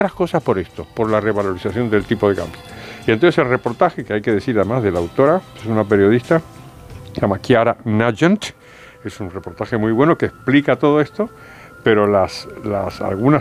las cosas por esto, por la revalorización del tipo de cambio. Y entonces el reportaje, que hay que decir además de la autora, es una periodista, se llama Chiara Nugent, es un reportaje muy bueno que explica todo esto, pero algunas